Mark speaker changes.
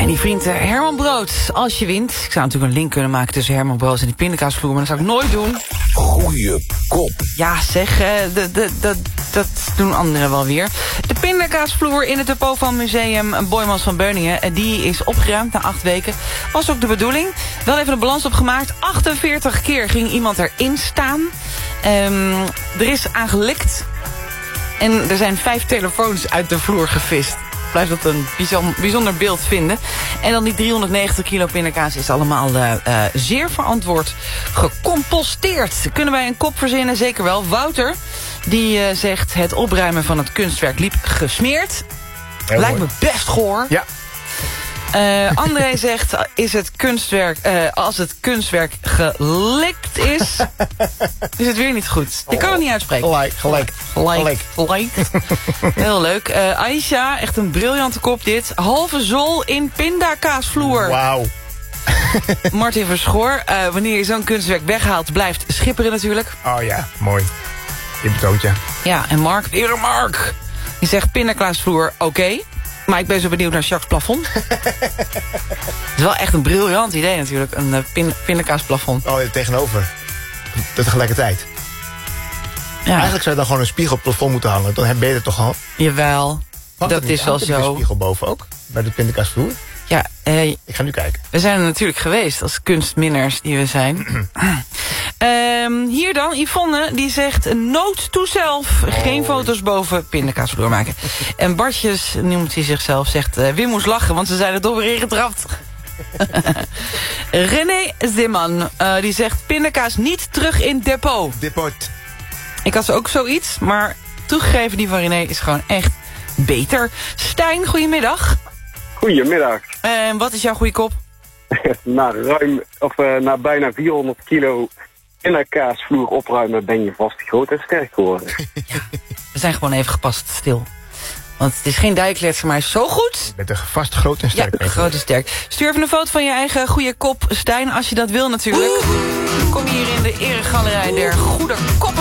Speaker 1: En die vriend Herman Brood, als je wint. Ik zou natuurlijk een link kunnen maken tussen Herman Brood en die pindakaasvloer, maar dat zou ik nooit doen.
Speaker 2: Goeie kop.
Speaker 1: Ja, zeg, dat doen anderen wel weer. De pindakaasvloer in het depot van museum Boijmans van Beuningen, die is opgeruimd na 8 weken. Was ook de bedoeling. Wel even een balans opgemaakt. 48 keer ging iemand erin staan. Er is aangelikt. En er zijn 5 telefoons uit de vloer gevist. Blijft dat een bijzonder beeld vinden. En dan die 390 kilo pindakaas is allemaal zeer verantwoord gecomposteerd. Kunnen wij een kop verzinnen? Zeker wel. Wouter, die zegt het opruimen van het kunstwerk liep gesmeerd.
Speaker 2: Heel
Speaker 1: Lijkt
Speaker 2: mooi.
Speaker 1: me best goor.
Speaker 2: Ja.
Speaker 1: André zegt, als het kunstwerk gelikt is, is het weer niet goed. Je kan het niet uitspreken. Gelijk. Heel leuk. Aisha, echt een briljante kop dit. Halve zool in pindakaasvloer.
Speaker 2: Wauw.
Speaker 1: Martin Verschoor, wanneer je zo'n kunstwerk weghaalt, blijft schipperen natuurlijk.
Speaker 2: Oh ja, mooi. Je betoont ja.
Speaker 1: Ja, en Mark, weer een Mark. Die zegt pindakaasvloer, oké. Maar ik ben zo benieuwd naar Jacques' plafond. Het is wel echt een briljant idee natuurlijk. Een pindakaasplafond.
Speaker 2: Oh, tegenover. Tegelijkertijd.
Speaker 1: Ja.
Speaker 2: Eigenlijk zou je dan gewoon een spiegel op het plafond moeten hangen. Dan ben je er toch al.
Speaker 1: Jawel,
Speaker 2: Hangt
Speaker 1: dat
Speaker 2: het niet
Speaker 1: is
Speaker 2: aan?
Speaker 1: wel
Speaker 2: Heb je een
Speaker 1: zo.
Speaker 2: spiegel boven ook? Bij de pindakaasvloer?
Speaker 1: Ja,
Speaker 2: Ik ga nu kijken.
Speaker 1: we zijn er natuurlijk geweest als kunstminners die we zijn. Hier dan, Yvonne, die zegt note to self. Geen foto's boven pindakaasvloer maken. En Bartjes, noemt hij zichzelf, zegt Wim moest lachen, want ze zijn er toch weer ingetrapt. René Zimman, die zegt pindakaas niet terug in depot.
Speaker 2: Depot.
Speaker 1: Ik had ook zoiets, maar toegegeven die van René is gewoon echt beter. Stijn, goedemiddag.
Speaker 3: Goedemiddag.
Speaker 1: En wat is jouw goede kop?
Speaker 3: Na bijna 400 kilo pindakaasvloer opruimen ben je vast groot en sterk geworden.
Speaker 1: We zijn gewoon even gepast stil. Want het is geen dijkletser, maar hij is zo goed.
Speaker 2: Je bent er vast groot en sterk.
Speaker 1: Ja, groot en sterk. Stuur even een foto van je eigen goede kop, Stijn, als je dat wil natuurlijk. Dan kom je hier in de eregalerij der goede koppen.